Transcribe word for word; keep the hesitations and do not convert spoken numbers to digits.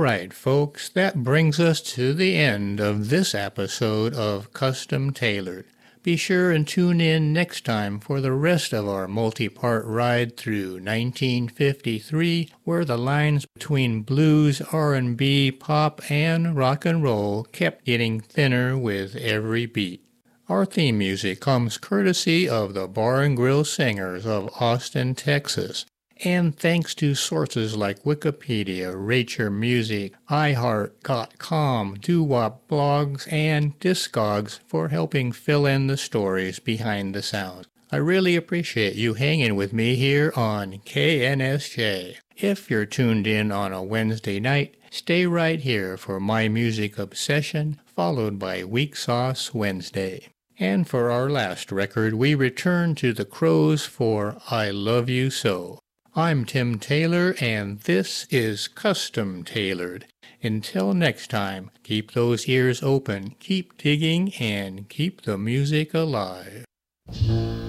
right, folks, that brings us to the end of this episode of Custom Tailored. Be sure and tune in next time for the rest of our multi-part ride through nineteen fifty-three, where the lines between blues, R and B, pop, and rock and roll kept getting thinner with every beat. Our theme music comes courtesy of the Bar and Grill Singers of Austin, Texas. And thanks to sources like Wikipedia, Racher Music, iHeart dot com, Doo-Wop Blogs, and Discogs for helping fill in the stories behind the sound. I really appreciate you hanging with me here on K N S J. If you're tuned in on a Wednesday night, stay right here for My Music Obsession, followed by Weak Sauce Wednesday. And for our last record, we return to the Crows for I Love You So. I'm Tim Taylor, and this is Custom Tailored. Until next time, keep those ears open, keep digging, and keep the music alive.